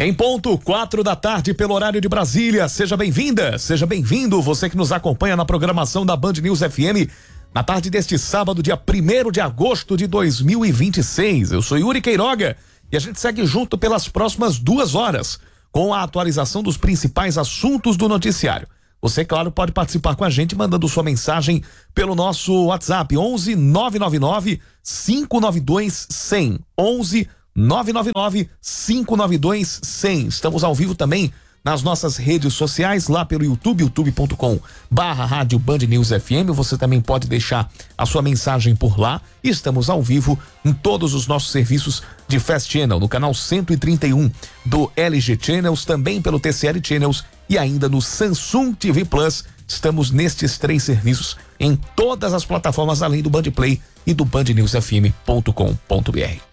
Em ponto, 4 da tarde, pelo horário de Brasília. Seja bem-vinda, seja bem-vindo, você que nos acompanha na programação da Band News FM, na tarde deste sábado, dia 1º de agosto de 2026. Eu sou Yuri Queiroga e a gente segue junto pelas próximas 2 horas com a atualização dos principais assuntos do noticiário. Você, claro, pode participar com a gente mandando sua mensagem pelo nosso WhatsApp 11 999 592 100. 11 999 592 100. Estamos ao vivo também nas nossas redes sociais, lá pelo YouTube, youtube.com/Rádio Band News FM. Você também pode deixar a sua mensagem por lá. Estamos ao vivo em todos os nossos serviços de Fast Channel, no canal 131 do LG Channels, também pelo TCL Channels e ainda no Samsung TV Plus. Estamos nestes 3 serviços em todas as plataformas, além do Band Play e do bandnewsfm.com.br.